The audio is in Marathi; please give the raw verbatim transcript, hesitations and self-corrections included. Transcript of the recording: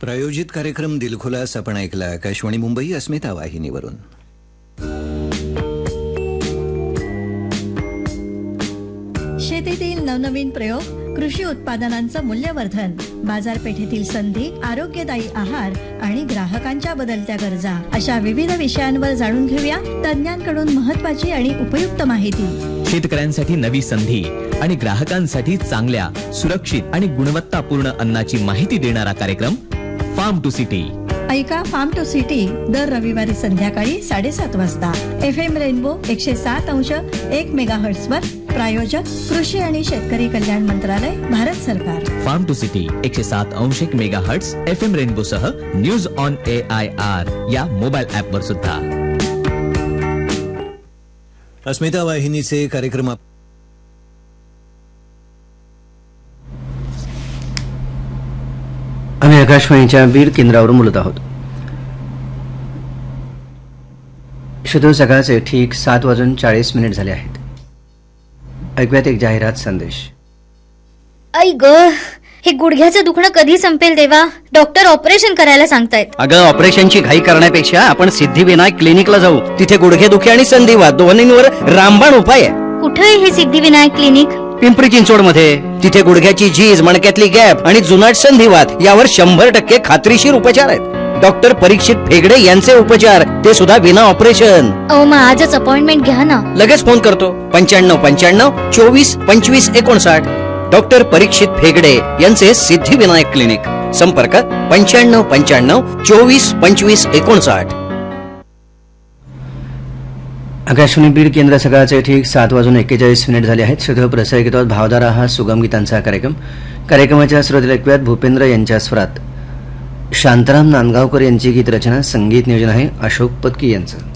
प्रायोजित कार्यक्रम दिलखुलास आपण ऐकला आकाशवाणी मुंबई अस्मिता वाहिनीवरून. शेतीतील नवनवीन प्रयोग, कृषी उत्पादनांचं मूल्यवर्धन, बाजारपेठेतील संधी, आरोग्यदायी आहार आणि ग्राहकांच्या बदलत्या गरजा अशा विविध विषयांवर जाणून घेऊया तज्ञांकडून महत्त्वाची आणि उपयुक्त माहिती. शेतकऱ्यांसाठी नवी संधी आणि ग्राहकांसाठी चांगल्या, सुरक्षित आणि गुणवत्तापूर्ण अन्नाची माहिती देणारा कार्यक्रम फार्म टू सिटी. ऐका फार्म टू सिटी दर रविवारी संध्याकाळी साडेसात वाजता एफ एम रेनबो एकशे सात अंश एक मेगाहर्ट्झ वर. प्रायोजक कृषी आणि शेतकरी कल्याण मंत्रालय, भारत सरकार. फार्म टू सिटी एकशे सात अंश एक मेगाहर्ट्झ एफ एम रेनबो सह news on A I R या मोबाईल ऍप वर सुद्धा. अस्मिता वाहिनीचे कार्यक्रम आम्ही आकाशवाणीच्या बीड केंद्रावरून बोलत आहोत. शुद्ध सकाळचे ठीक सात वाजून चाळीस मिनिट झाले आहेत. ऐकूयात एक जाहिरात संदेश. आई ग, हे गुडघ्याचं दुखणं कधी संपेल देवा? डॉक्टर ऑपरेशन करायला सांगतायत. अगं, ऑपरेशनची घाई करण्यापेक्षा आपण सिद्धिविनायक क्लिनिकला जाऊ. तिथे गुडघेदुखी आणि संधिवात दोन्हींवर रामबाण उपाय आहे. कुठे आहे हे सिद्धिविनायक क्लिनिक? पिंपरी चिंचवड मध्ये. तिथे गुडघ्याची झीज, मणक्यातली गॅप आणि जुनाट संधिवात यावर शंभर टक्के खात्रीशीर उपचार आहेत. डॉक्टर परीक्षित फेगडे यांचे उपचार, ते सुद्धा विना ऑपरेशन. अहो, मग आजच अपॉइंटमेंट घ्या ना. लगेच फोन करतो. पंच्याण्णव पंच्याण्णव चोवीस पंचवीस एकोणसाठ. डॉक्टर परीक्षित फेगडे यांचे सिद्धिविनायक क्लिनिक. संपर्क पंच्याण्णव पंच्याण्णव चोवीस पंचवीस एकोणसाठ. आकाशवाणी बीड केंद्र सकाळचे ठीक सात वाजून एक्केचाळीस मिनिट झाले आहेत. शुद्ध प्रसारित भावधारा हा सुगम गीतांचा कार्यक्रम. कार्यक्रमाच्या सुरुवातीला ऐकूयात भूपेंद्र यांच्या स्वरात शांताराम नांदगावकर यांची गीत रचना, संगीत नियोजन आहे अशोक पत्की यांचं.